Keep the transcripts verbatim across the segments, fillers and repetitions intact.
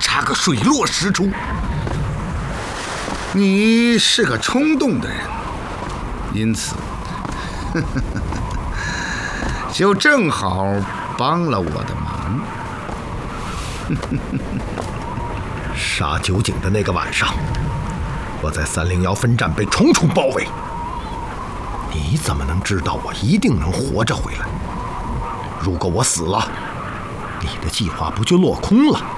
查个水落石出。你是个冲动的人，因此呵呵就正好帮了我的忙。 杀酒井的那个晚上，我在三零幺分站被重重包围。你怎么能知道我一定能活着回来？如果我死了，你的计划不就落空了？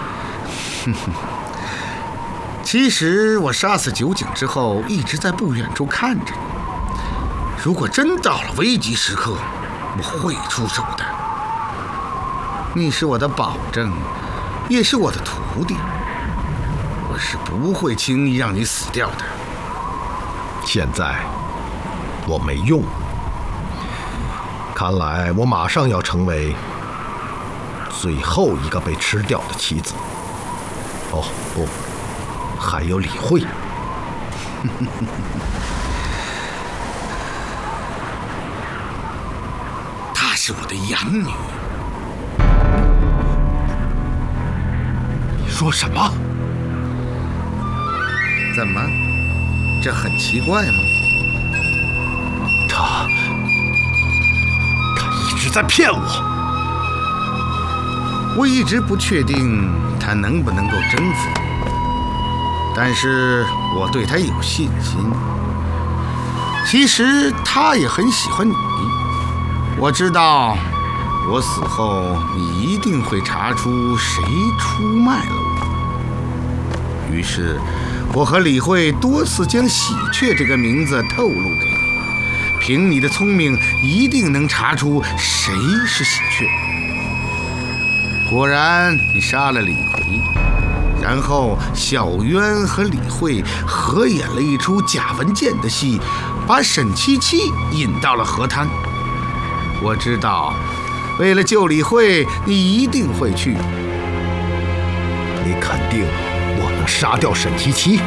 其实我杀死酒井之后，一直在不远处看着你。如果真到了危急时刻，我会出手的。你是我的保证，也是我的徒弟，我是不会轻易让你死掉的。 现在我没用，看来我马上要成为最后一个被吃掉的棋子。哦不，还有李慧。 她是我的养女。 你说什么？ 怎么？这很奇怪吗？ 他他一直在骗我。 我一直不确定他能不能够征服你，但是我对他有信心。其实他也很喜欢你，我知道我死后你一定会查出谁出卖了我。于是我和李慧多次将喜鹊这个名字透露给你，凭你的聪明一定能查出谁是喜鹊。果然你杀了李逵，然后小渊和李慧合演了一出假文件的戏，把沈七七引到了河滩。我知道为了救李慧，你一定会去。 你肯定我能杀掉沈七七？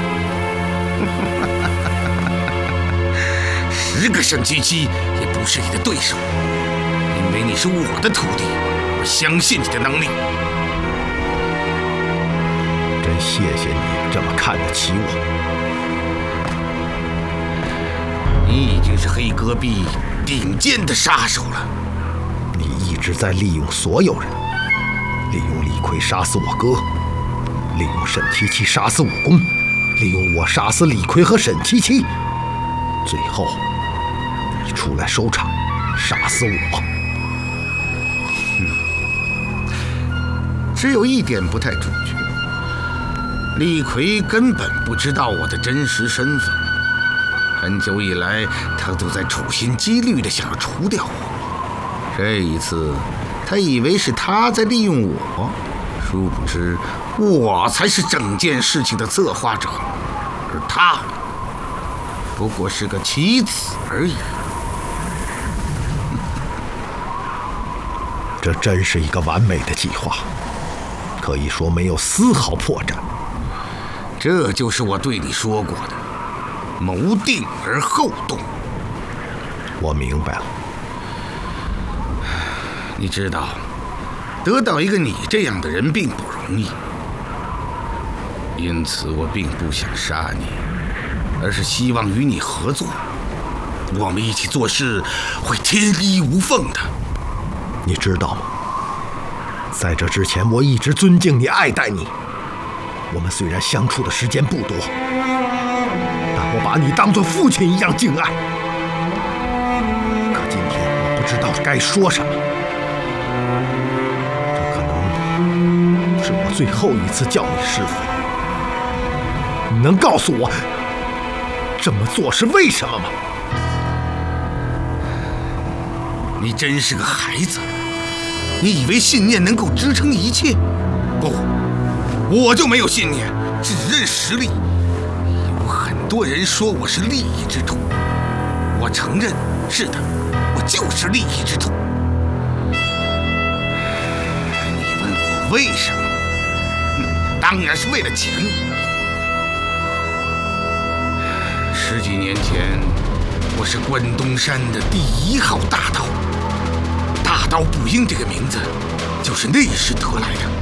十个沈七七也不是你的对手，因为你是我的徒弟，我相信你的能力。 真谢谢你这么看得起我。 你已经是黑戈壁顶尖的杀手了。 你一直在利用所有人，利用李逵杀死我哥，利用沈七七杀死武功，利用我杀死李逵和沈七七，最后你出来收场，杀死我。 只有一点不太准确，李逵根本不知道我的真实身份。很久以来，他都在处心积虑地想要除掉我。这一次，他以为是他在利用我，殊不知我才是整件事情的策划者，而他不过是个棋子而已。 这真是一个完美的计划，可以说没有丝毫破绽。 这就是我对你说过的，谋定而后动。 我明白了。 你知道，得到一个你这样的人并不容易，因此我并不想杀你，而是希望与你合作。我们一起做事会天衣无缝的。 你知道吗？在这之前，我一直尊敬你、爱戴你。我们虽然相处的时间不多，但我把你当作父亲一样敬爱。可今天我不知道该说什么，这可能是我最后一次叫你师父。你能告诉我这么做是为什么吗？ 你真是个孩子，你以为信念能够支撑一切？不，我就没有信念，只认实力。有很多人说我是利益之徒，我承认，是的，我就是利益之徒。你问我为什么？当然是为了钱。十几年前，我是关东山的第一号大刀。大刀不应这个名字，就是那时得来的。